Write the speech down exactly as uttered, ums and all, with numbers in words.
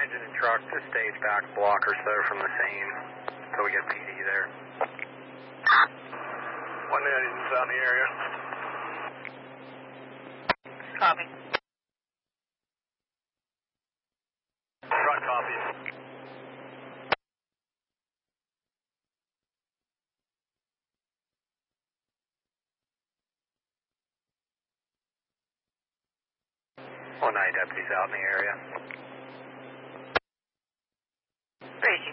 Engine and truck, just stage back a block or so from the scene until we get P D there. One engine's out in the area. Copy. Truck copy. One night deputies out in the area. Tracy